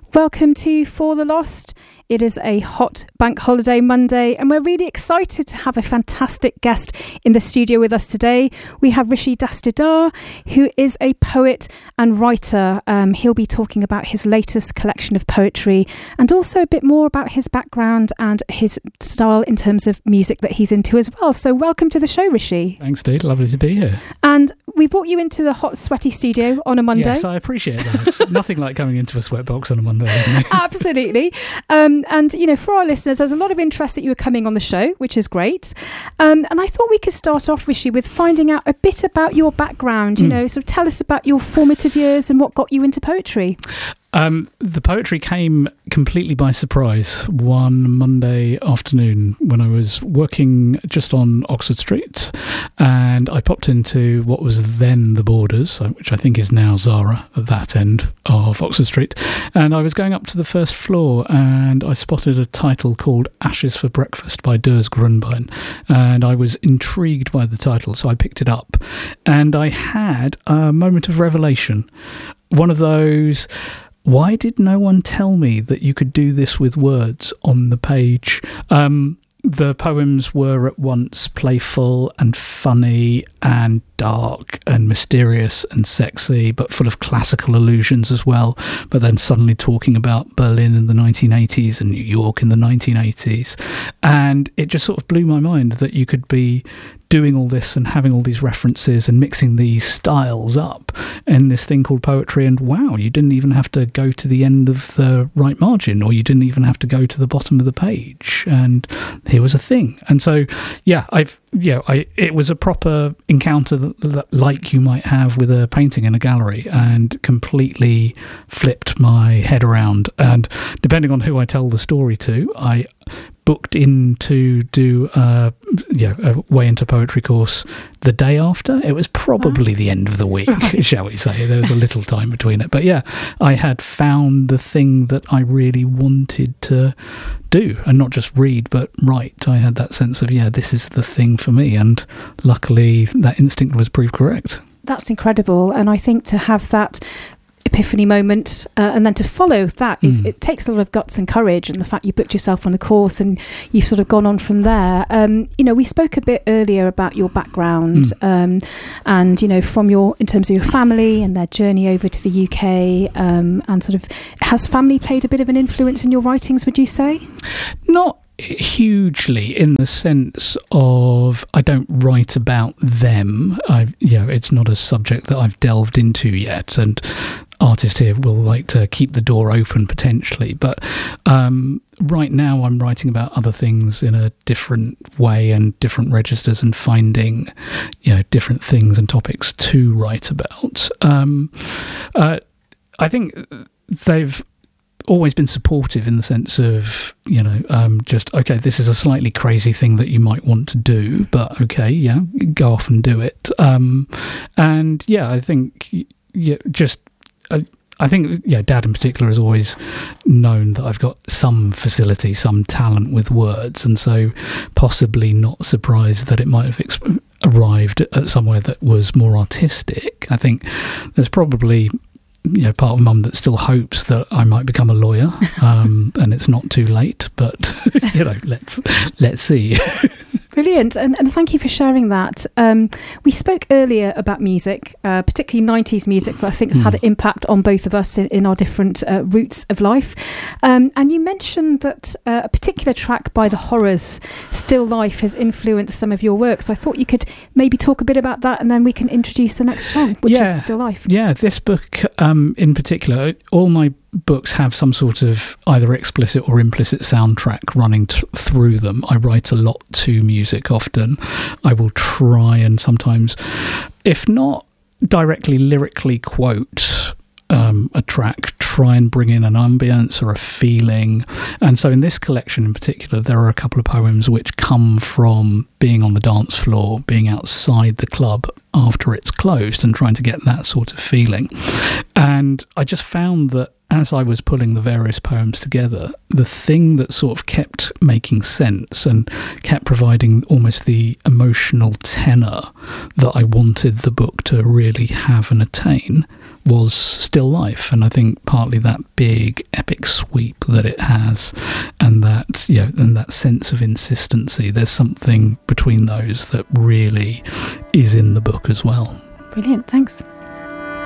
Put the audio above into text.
Welcome to For the Lost. It is a hot bank holiday Monday, and we're really excited to have a fantastic guest in the studio with us today. We have Rishi Dastidar, who is a poet and writer. He'll be talking about his latest collection of poetry and also a bit more about his background and his style in terms of music that he's into as well. So welcome to the show, Rishi. Thanks, Dee. Lovely to be here. And we brought you into the hot, sweaty studio on a Monday. Yes, I appreciate that. It's nothing like coming into a sweatbox on a Monday. Absolutely. And, you know, for our listeners, there's a lot of interest that you were coming on the show, which is great. And I thought we could start off, Rishi, with finding out a bit about your background, you know, sort of tell us about your formative years and what got you into poetry. The poetry came completely by surprise one Monday afternoon when I was working just on Oxford Street, and I popped into what was then the Borders, which I think is now Zara at that end of Oxford Street, and I was going up to the first floor and I spotted a title called Ashes for Breakfast by Durs Grunbein, and I was intrigued by the title, so I picked it up and I had a moment of revelation. One of those, why did no one tell me that you could do this with words on the page? The poems were at once playful and funny and dark and mysterious and sexy, but full of classical allusions as well. But then suddenly talking about Berlin in the 1980s and New York in the 1980s. And it just sort of blew my mind that you could be doing all this and having all these references and mixing these styles up in this thing called poetry, and wow, you didn't even have to go to the end of the right margin, or you didn't even have to go to the bottom of the page, and here was a thing. And so it was a proper encounter that like you might have with a painting in a gallery, and completely flipped my head around. And depending on who I tell the story to, I booked in to do a Way Into Poetry course the day after. It was probably the end of the week, shall we say. There was a little time between it. But yeah, I had found the thing that I really wanted to do, and not just read but write. I had that sense of, this is the thing for me, and luckily that instinct was proved correct. That's incredible. And I think to have that epiphany moment and then to follow that is it takes a lot of guts and courage, and the fact you booked yourself on the course and you've sort of gone on from there. We spoke a bit earlier about your background and from in terms of your family and their journey over to the UK, and sort of, has family played a bit of an influence in your writings, would you say? Not hugely, in the sense of I don't write about them. It's not a subject that I've delved into yet, and artists here will like to keep the door open potentially, but right now I'm writing about other things in a different way and different registers, and finding different things and topics to write about. I think they've always been supportive in the sense of, this is a slightly crazy thing that you might want to do, but go off and do it. I think Dad in particular has always known that I've got some facility, some talent with words, and so possibly not surprised that it might have arrived at somewhere that was more artistic. I think there's probably part of Mum that still hopes that I might become a lawyer, and it's not too late, but let's see. Brilliant, and thank you for sharing that. We spoke earlier about music, particularly 90s music, that I think has had an impact on both of us in our different routes of life. And you mentioned that a particular track by The Horrors, Still Life, has influenced some of your work. So I thought you could maybe talk a bit about that, and then we can introduce the next song, which is Still Life. Yeah, this book in particular, all my books have some sort of either explicit or implicit soundtrack running through them. I write a lot to music often. I will try and sometimes, if not directly lyrically quote a track, try and bring in an ambience or a feeling. And so in this collection in particular, there are a couple of poems which come from being on the dance floor, being outside the club after it's closed, and trying to get that sort of feeling. And I just found that as I was pulling the various poems together, the thing that sort of kept making sense and kept providing almost the emotional tenor that I wanted the book to really have and attain was still life. And I think partly that big epic sweep that it has, and that and that sense of insistency, there's something between those that really is in the book as well. Brilliant, thanks.